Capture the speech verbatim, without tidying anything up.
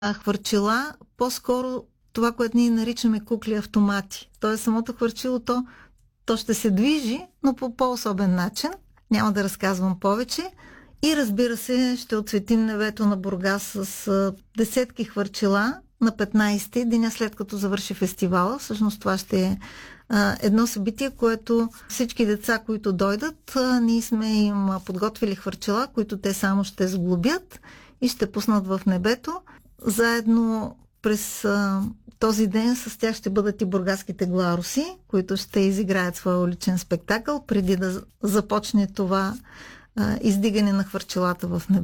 А хвърчила, по-скоро това, което ние наричаме кукли автомати. Тоест самото хвърчило, то, то ще се движи, но по по-особен начин. Няма да разказвам повече. И разбира се, ще отсветим небето на Бургас с а, десетки хвърчила на петнайсети, деня след като завърши фестивала. Всъщност това ще е а, едно събитие, което всички деца, които дойдат, а, ние сме им подготвили хвърчила, които те само ще сглобят и ще пуснат в небето. Заедно през а, този ден с тях ще бъдат и бургаските гларуси, които ще изиграят своя уличен спектакъл, преди да започне това а, издигане на хвърчилата в небето.